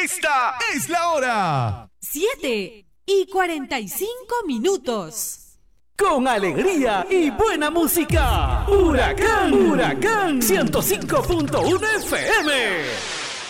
Esta es la hora. 7:45. Con alegría y buena música. Huracán 105.1 FM.